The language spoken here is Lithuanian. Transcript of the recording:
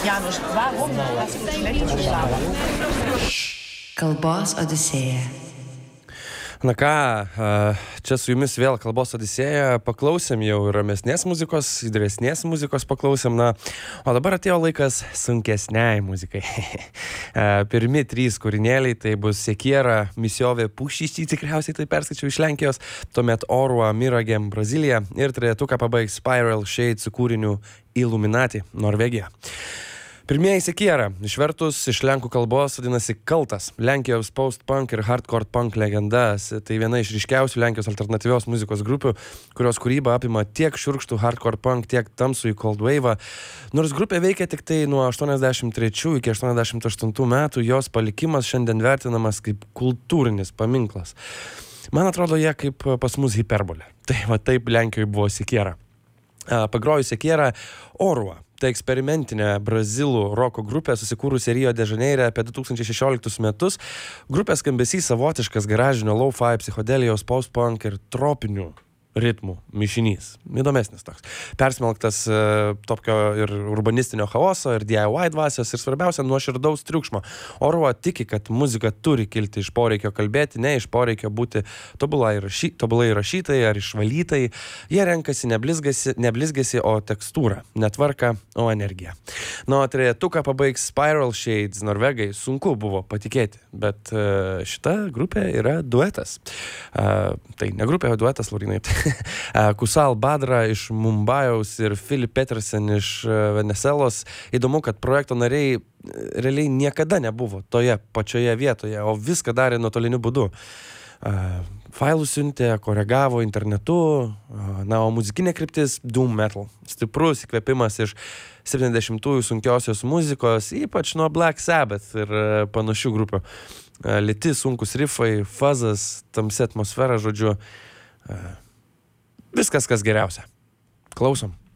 Janusz, warum hast du schlecht geschlafen? Kalbos Odisėja. Na ką, čia su jumis vėl Kalbos Odisėja, paklausėm jau ramesnės muzikos, įdresnės muzikos paklausėm, o dabar atėjo laikas sunkesniai muzikai. Pirmi 3 kūrinėliai, tai bus Sekiera, Misiovė Pušyščiai, tikriausiai tai perskaičiau iš Lenkijos, tuomet Orua, Miragem, Brazilija ir trejetuką pabaigs Spiral Shade su kūriniu Illuminati, Norvegija. Pirmieji Sekiera, išvertus iš lenkų kalbos, vadinasi Kaltas, Lenkijos post-punk ir hardcore punk legendas. Tai viena iš ryškiausių Lenkijos alternatyvios muzikos grupių, kurios kūryba apima tiek šiurkštų hardcore punk, tiek tamsų į cold wave. Nors grupė veikia tik tai nuo 83 iki 88 metų, jos palikimas šiandien vertinamas kaip kultūrinis paminklas. Man atrodo, jie kaip pas mus hiperbolė. Tai va taip Lenkijoje buvo Sekiera. Pagrojus Sekiera Orua. Tai eksperimentinė brazilų roko grupė susikūrusi Rio de Janeire apie 2016 metus. Grupės skambesys savotiškas garažinio lo-fi, psichodelijos, post-punk ir tropinių ritmų mišinys. Įdomesnis toks. Persmelktas tokio ir urbanistinio chaoso, ir DIY dvasios, ir svarbiausia nuoširdaus triukšmo. Orua tiki, kad muzika turi kilti iš poreikio kalbėti, ne iš poreikio būti tobulai rašytai ar išvalytai. Jie renkasi neblizgesi, o tekstūrą, netvarką, o energiją. O trejetuką pabaigs Spiral Shades, Norvegai. Sunku buvo patikėti, bet šita grupė yra duetas. Tai ne grupė, o duetas, Laurinai. Kusal Badra iš Mumbajaus ir Philip Petersen iš Venezuelos. Įdomu, kad projekto nariai realiai niekada nebuvo toje pačioje vietoje, o viską darė nuotoliniu būdu. Failus siuntė, koregavo internetu, o muzikinė kryptis doom metal. Stiprus įkvėpimas iš 70-ųjų sunkiosios muzikos, ypač nuo Black Sabbath ir panašių grupių. Lėti, sunkus riffai, fazas, tamsi atmosfera, žodžiu. Viskas, kas geriausia. Klausom.